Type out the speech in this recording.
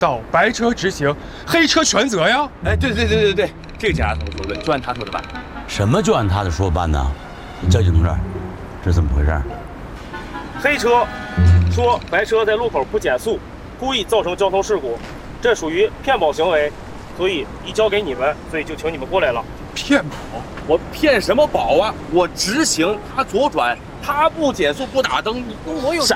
道白车直行，黑车全责呀！ 哎，对，这个警察同志说的对，就按他说的办。 什么就按他的说办呢？交警同志，这怎么回事？ 黑车说白车在路口不减速，故意造成交通事故，这属于骗保行为，所以移交给你们，所以就请你们过来了。 骗保？ 我骗什么保啊？我直行，他左转，他不减速不打灯，你跟我有啥